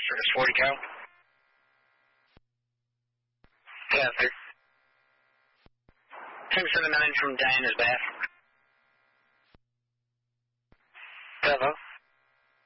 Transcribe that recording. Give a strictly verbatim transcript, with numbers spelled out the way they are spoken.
Service forty, Carol. Yeah, sir. ten seven nine from Diana's Bath. Bravo.